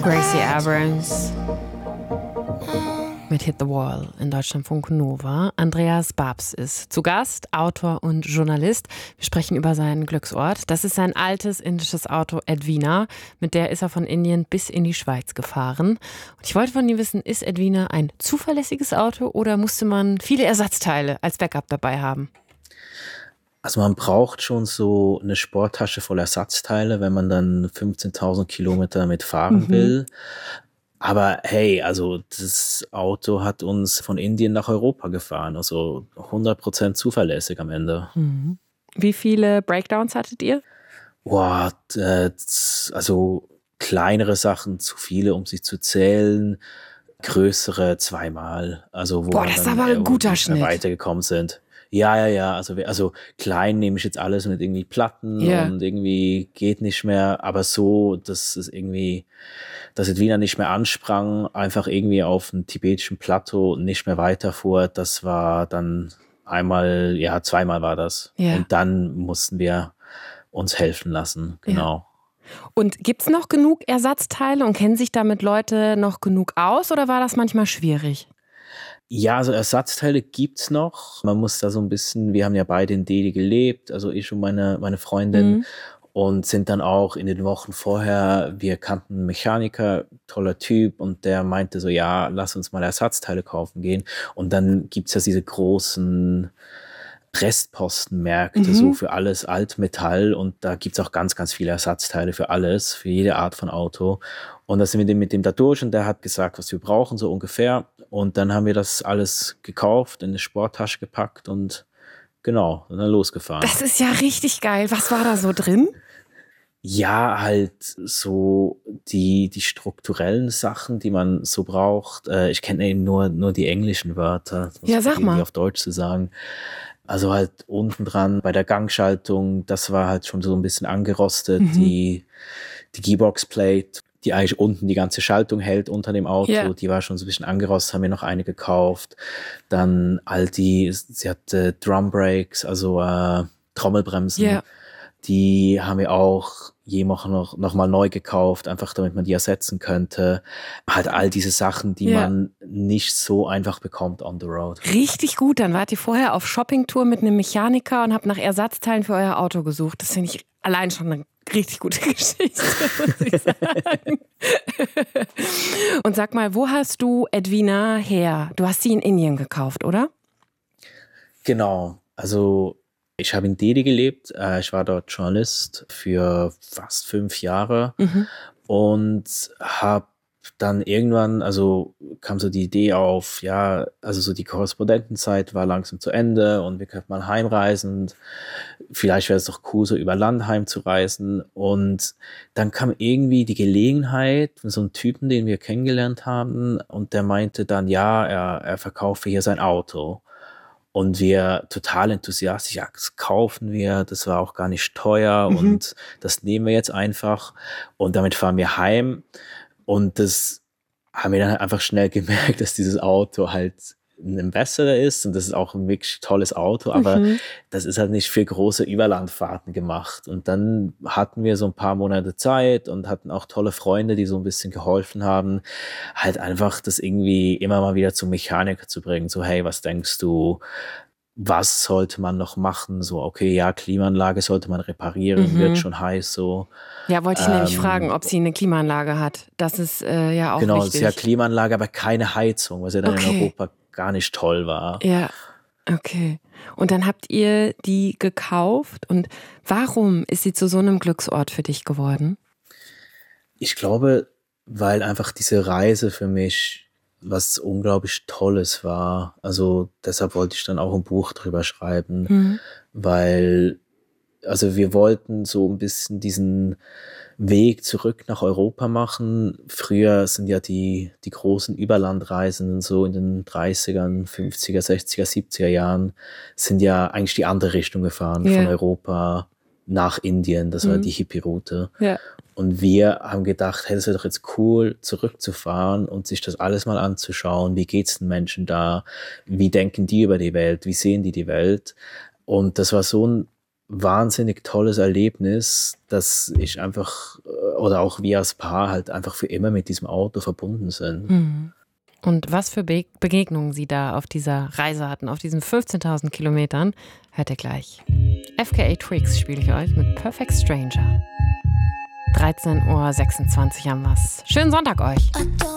Gracie Abrams mit Hit the Wall in Deutschlandfunk Nova. Andreas Babs ist zu Gast, Autor und Journalist. Wir sprechen über seinen Glücksort. Das ist sein altes indisches Auto Edwina. Mit der ist er von Indien bis in die Schweiz gefahren. Und ich wollte von ihm wissen, ist Edwina ein zuverlässiges Auto oder musste man viele Ersatzteile als Backup dabei haben? Also man braucht schon so eine Sporttasche voll Ersatzteile, wenn man dann 15.000 Kilometer damit fahren will. Aber hey, also das Auto hat uns von Indien nach Europa gefahren, also 100% zuverlässig am Ende. Wie viele Breakdowns hattet ihr? Boah, also kleinere Sachen zu viele, um sich zu zählen, größere zweimal. Also wo das ist aber ein guter Schnitt. Weitergekommen sind. Ja. Also klein nehme ich jetzt alles mit irgendwie Platten und irgendwie geht nicht mehr. Aber so, dass es irgendwie, dass Edwina nicht mehr ansprang, einfach irgendwie auf dem tibetischen Plateau nicht mehr weiterfuhr, das war dann zweimal war das. Ja. Und dann mussten wir uns helfen lassen, genau. Ja. Und gibt es noch genug Ersatzteile und kennen sich damit Leute noch genug aus oder war das manchmal schwierig? Ja, also Ersatzteile gibt's noch. Man muss da so ein bisschen, wir haben ja beide in Delhi gelebt, also ich und meine Freundin, und sind dann auch in den Wochen vorher, wir kannten einen Mechaniker, toller Typ, und der meinte so, ja, lass uns mal Ersatzteile kaufen gehen. Und dann gibt's ja diese großen Restpostenmärkte, so für alles Altmetall, und da gibt's auch ganz, ganz viele Ersatzteile für alles, für jede Art von Auto. Und da sind wir mit dem da durch und der hat gesagt, was wir brauchen, so ungefähr. Und dann haben wir das alles gekauft, in eine Sporttasche gepackt und genau, und dann losgefahren. Das ist ja richtig geil. Was war da so drin? Ja, halt so die strukturellen Sachen, die man so braucht. Ich kenne eben nur die englischen Wörter. Ja, sag mal. Auf Deutsch zu sagen. Also halt unten dran bei der Gangschaltung, das war halt schon so ein bisschen angerostet. Die Gearbox-Plate, die eigentlich unten die ganze Schaltung hält unter dem Auto, die war schon so ein bisschen angerostet, haben wir noch eine gekauft. Dann sie hatte Drum Brakes, also Trommelbremsen. Ja. Die haben wir auch noch mal neu gekauft, einfach damit man die ersetzen könnte. Halt all diese Sachen, die man nicht so einfach bekommt on the road. Richtig gut, dann wart ihr vorher auf Shoppingtour mit einem Mechaniker und habt nach Ersatzteilen für euer Auto gesucht. Das finde ich allein schon eine richtig gute Geschichte, muss ich sagen. Und sag mal, wo hast du Edwina her? Du hast sie in Indien gekauft, oder? Genau, also ich habe in Delhi gelebt. Ich war dort Journalist für fast 5 Jahre und habe dann irgendwann, also kam so die Idee auf, also so die Korrespondentenzeit war langsam zu Ende und wir könnten mal heimreisen. Und vielleicht wäre es doch cool, so über Land heimzureisen. Und dann kam irgendwie die Gelegenheit von so einem Typen, den wir kennengelernt haben, und der meinte dann, er verkaufe hier sein Auto. Und wir total enthusiastisch, das kaufen wir, das war auch gar nicht teuer und das nehmen wir jetzt einfach. Und damit fahren wir heim. Und das haben wir dann halt einfach schnell gemerkt, dass dieses Auto halt ein Ambassador ist und das ist auch ein wirklich tolles Auto, aber das ist halt nicht für große Überlandfahrten gemacht. Und dann hatten wir so ein paar Monate Zeit und hatten auch tolle Freunde, die so ein bisschen geholfen haben, halt einfach das irgendwie immer mal wieder zum Mechaniker zu bringen. So, hey, was denkst du? Was sollte man noch machen? So, okay, Klimaanlage sollte man reparieren, wird schon heiß, so. Ja, wollte ich nämlich fragen, ob sie eine Klimaanlage hat. Das ist auch genau, wichtig. Genau, es ist ja Klimaanlage, aber keine Heizung, was ja dann in Europa gar nicht toll war. Ja, okay. Und dann habt ihr die gekauft und warum ist sie zu so einem Glücksort für dich geworden? Ich glaube, weil einfach diese Reise für mich was unglaublich Tolles war. Also deshalb wollte ich dann auch ein Buch drüber schreiben, weil also wir wollten so ein bisschen diesen Weg zurück nach Europa machen. Früher sind ja die großen Überlandreisenden so in den 30ern, 50er, 60er, 70er Jahren sind ja eigentlich die andere Richtung gefahren, von Europa nach Indien. Das war die Hippie-Route. Ja. Und wir haben gedacht, hey, das wäre doch jetzt cool, zurückzufahren und sich das alles mal anzuschauen. Wie geht's den Menschen da? Wie denken die über die Welt? Wie sehen die Welt? Und das war so ein wahnsinnig tolles Erlebnis, dass ich einfach oder auch wir als Paar halt einfach für immer mit diesem Auto verbunden sind. Und was für Begegnungen Sie da auf dieser Reise hatten, auf diesen 15.000 Kilometern, hört ihr gleich. FKA Twigs spiele ich euch mit Perfect Stranger. 13:26 Uhr am Was. Schönen Sonntag euch.